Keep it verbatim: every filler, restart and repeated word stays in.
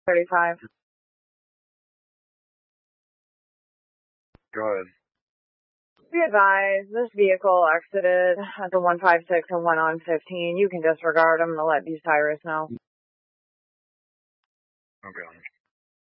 thirty-five. Go ahead. Be advised, this vehicle exited at the one five six and went on fifteen. You can disregard them to let these tires know. Okay.